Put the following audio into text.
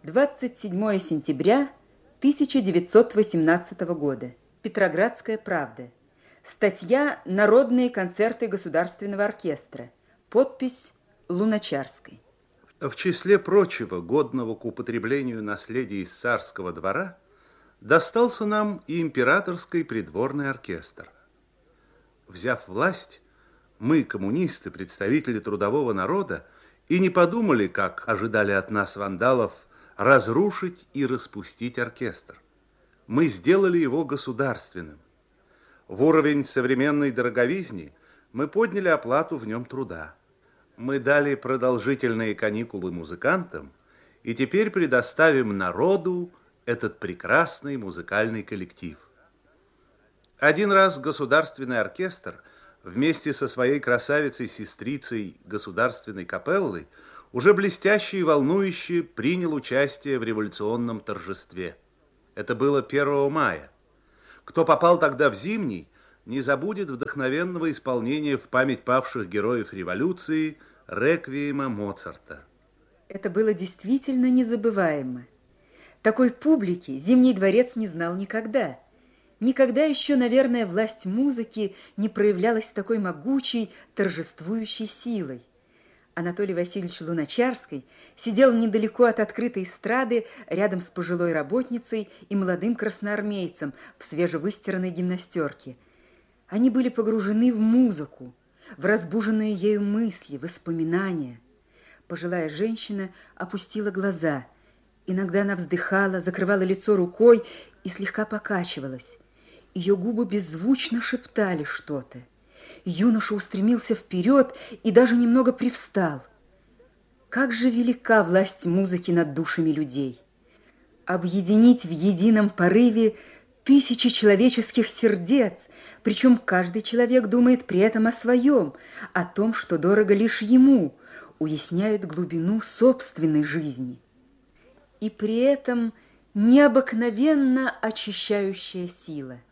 27 сентября 1918 года. Петроградская правда. Статья «Народные концерты Государственного оркестра». Подпись Луначарской. В числе прочего годного к употреблению наследия из царского двора достался нам и императорский придворный оркестр. Взяв власть, мы, коммунисты, представители трудового народа, и не подумали, как ожидали от нас вандалов, разрушить и распустить оркестр. Мы сделали его государственным. В уровень современной дороговизни мы подняли оплату в нем труда. Мы дали продолжительные каникулы музыкантам и теперь предоставим народу этот прекрасный музыкальный коллектив. Один раз государственный оркестр вместе со своей красавицей-сестрицей государственной капеллы уже блестяще и волнующе принял участие в революционном торжестве. Это было 1 мая. Кто попал тогда в Зимний, не забудет вдохновенного исполнения в память павших героев революции реквиема Моцарта. Это было действительно незабываемо. Такой публики Зимний дворец не знал никогда. Никогда еще, наверное, власть музыки не проявлялась с такой могучей, торжествующей силой. Анатолий Васильевич Луначарский сидел недалеко от открытой эстрады рядом с пожилой работницей и молодым красноармейцем в свежевыстиранной гимнастерке. Они были погружены в музыку, в разбуженные ею мысли, воспоминания. Пожилая женщина опустила глаза. Иногда она вздыхала, закрывала лицо рукой и слегка покачивалась. Ее губы беззвучно шептали что-то. Юноша устремился вперед и даже немного привстал. Как же велика власть музыки над душами людей! Объединить в едином порыве тысячи человеческих сердец, причем каждый человек думает при этом о своем, о том, что дорого лишь ему, уясняют глубину собственной жизни. И при этом необыкновенно очищающая сила.